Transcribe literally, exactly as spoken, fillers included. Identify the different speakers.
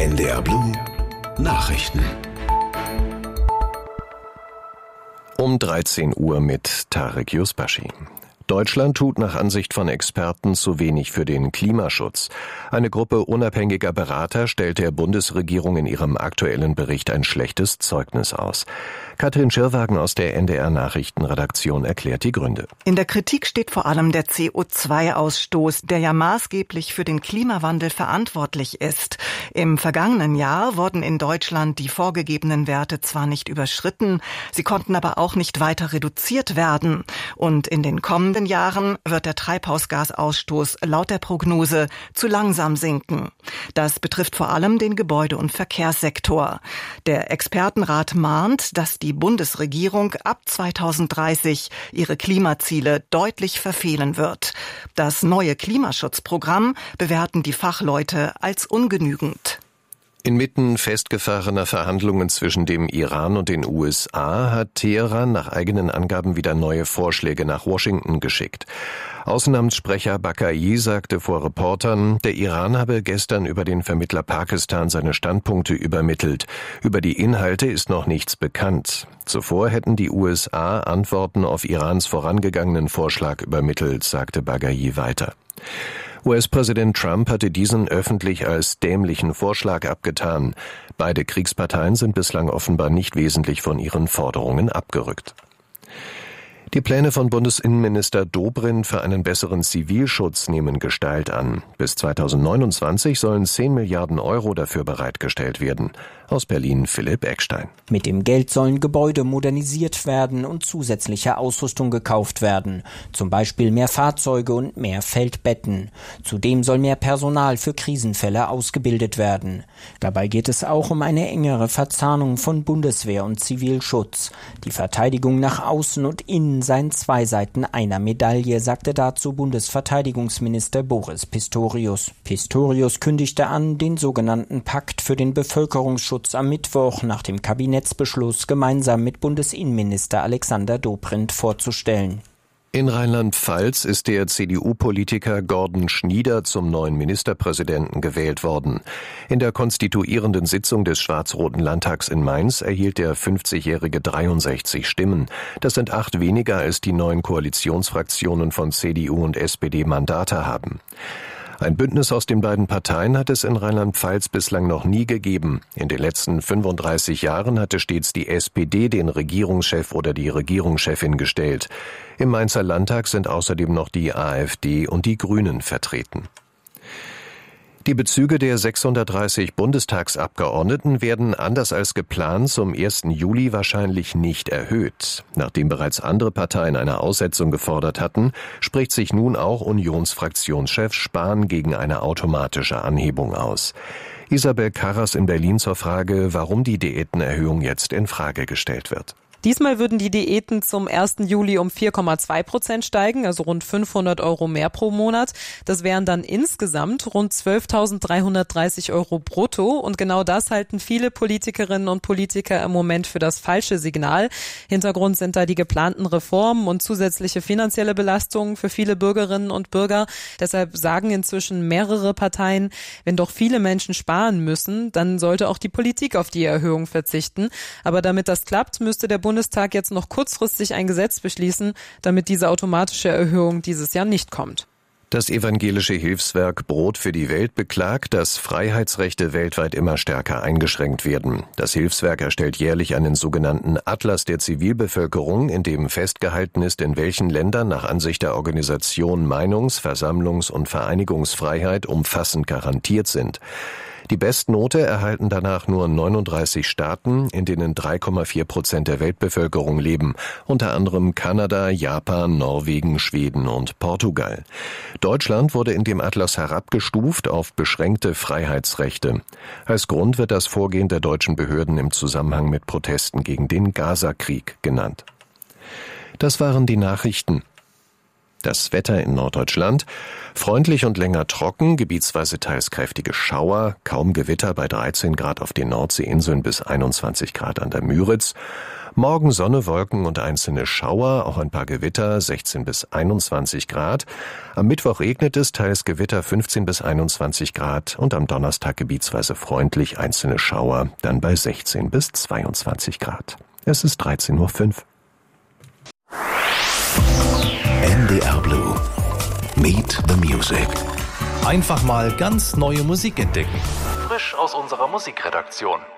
Speaker 1: N D R Blue Nachrichten.
Speaker 2: Um dreizehn Uhr mit Tarek Yusbashi. Deutschland tut nach Ansicht von Experten zu wenig für den Klimaschutz. Eine Gruppe unabhängiger Berater stellt der Bundesregierung in ihrem aktuellen Bericht ein schlechtes Zeugnis aus. Katrin Schirrwagen aus der N D R Nachrichtenredaktion erklärt die Gründe.
Speaker 3: In der Kritik steht vor allem der C O zwei Ausstoß, der ja maßgeblich für den Klimawandel verantwortlich ist. Im vergangenen Jahr wurden in Deutschland die vorgegebenen Werte zwar nicht überschritten, sie konnten aber auch nicht weiter reduziert werden. Und in den kommenden Jahren wird der Treibhausgasausstoß laut der Prognose zu langsam sinken. Das betrifft vor allem den Gebäude- und Verkehrssektor. Der Expertenrat mahnt, dass die Bundesregierung ab zweitausenddreißig ihre Klimaziele deutlich verfehlen wird. Das neue Klimaschutzprogramm bewerten die Fachleute als ungenügend.
Speaker 2: Inmitten festgefahrener Verhandlungen zwischen dem Iran und den U S A hat Teheran nach eigenen Angaben wieder neue Vorschläge nach Washington geschickt. Außenamtssprecher Bakai sagte vor Reportern, der Iran habe gestern über den Vermittler Pakistan seine Standpunkte übermittelt. Über die Inhalte ist noch nichts bekannt. Zuvor hätten die U S A Antworten auf Irans vorangegangenen Vorschlag übermittelt, sagte Bakai weiter. U S-Präsident Trump hatte diesen öffentlich als dämlichen Vorschlag abgetan. Beide Kriegsparteien sind bislang offenbar nicht wesentlich von ihren Forderungen abgerückt. Die Pläne von Bundesinnenminister Dobrindt für einen besseren Zivilschutz nehmen Gestalt an. Bis zweitausendneunundzwanzig sollen zehn Milliarden Euro dafür bereitgestellt werden. Aus Berlin Philipp Eckstein.
Speaker 4: Mit dem Geld sollen Gebäude modernisiert werden und zusätzliche Ausrüstung gekauft werden. Zum Beispiel mehr Fahrzeuge und mehr Feldbetten. Zudem soll mehr Personal für Krisenfälle ausgebildet werden. Dabei geht es auch um eine engere Verzahnung von Bundeswehr und Zivilschutz. Die Verteidigung nach außen und innen seien zwei Seiten einer Medaille, sagte dazu Bundesverteidigungsminister Boris Pistorius. Pistorius kündigte an, den sogenannten Pakt für den Bevölkerungsschutz am Mittwoch nach dem Kabinettsbeschluss gemeinsam mit Bundesinnenminister Alexander Dobrindt vorzustellen.
Speaker 2: In Rheinland-Pfalz ist der C D U-Politiker Gordon Schnieder zum neuen Ministerpräsidenten gewählt worden. In der konstituierenden Sitzung des Schwarz-Roten Landtags in Mainz erhielt der fünfzigjährige dreiundsechzig Stimmen. Das sind acht weniger, als die neuen Koalitionsfraktionen von C D U und S P D Mandate haben. Ein Bündnis aus den beiden Parteien hat es in Rheinland-Pfalz bislang noch nie gegeben. In den letzten fünfunddreißig Jahren hatte stets die S P D den Regierungschef oder die Regierungschefin gestellt. Im Mainzer Landtag sind außerdem noch die AfD und die Grünen vertreten. Die Bezüge der sechshundertdreißig Bundestagsabgeordneten werden anders als geplant zum ersten Juli wahrscheinlich nicht erhöht. Nachdem bereits andere Parteien eine Aussetzung gefordert hatten, spricht sich nun auch Unionsfraktionschef Spahn gegen eine automatische Anhebung aus. Isabel Karras in Berlin zur Frage, warum die Diätenerhöhung jetzt in Frage gestellt wird.
Speaker 5: Diesmal würden die Diäten zum ersten Juli um vier Komma zwei Prozent steigen, also rund fünfhundert Euro mehr pro Monat. Das wären dann insgesamt rund zwölftausenddreihundertdreißig Euro brutto. Und genau das halten viele Politikerinnen und Politiker im Moment für das falsche Signal. Hintergrund sind da die geplanten Reformen und zusätzliche finanzielle Belastungen für viele Bürgerinnen und Bürger. Deshalb sagen inzwischen mehrere Parteien, wenn doch viele Menschen sparen müssen, dann sollte auch die Politik auf die Erhöhung verzichten. Aber damit das klappt, müsste der Bundestag jetzt noch kurzfristig ein Gesetz beschließen, damit diese automatische Erhöhung dieses Jahr nicht kommt.
Speaker 2: Das evangelische Hilfswerk Brot für die Welt beklagt, dass Freiheitsrechte weltweit immer stärker eingeschränkt werden. Das Hilfswerk erstellt jährlich einen sogenannten Atlas der Zivilbevölkerung, in dem festgehalten ist, in welchen Ländern nach Ansicht der Organisation Meinungs-, Versammlungs- und Vereinigungsfreiheit umfassend garantiert sind. Die Bestnote erhalten danach nur neununddreißig Staaten, in denen drei Komma vier Prozent der Weltbevölkerung leben, unter anderem Kanada, Japan, Norwegen, Schweden und Portugal. Deutschland wurde in dem Atlas herabgestuft auf beschränkte Freiheitsrechte. Als Grund wird das Vorgehen der deutschen Behörden im Zusammenhang mit Protesten gegen den Gaza-Krieg genannt. Das waren die Nachrichten. Das Wetter in Norddeutschland: freundlich und länger trocken, gebietsweise teils kräftige Schauer, kaum Gewitter bei dreizehn Grad auf den Nordseeinseln bis einundzwanzig Grad an der Müritz. Morgen Sonne, Wolken und einzelne Schauer, auch ein paar Gewitter, sechzehn bis einundzwanzig Grad. Am Mittwoch regnet es, teils Gewitter, fünfzehn bis einundzwanzig Grad. Und am Donnerstag gebietsweise freundlich, einzelne Schauer, dann bei sechzehn bis zweiundzwanzig Grad. Es ist dreizehn Uhr fünf.
Speaker 1: N D R Blue. Meet the Music.
Speaker 6: Einfach mal ganz neue Musik entdecken. Frisch aus unserer Musikredaktion.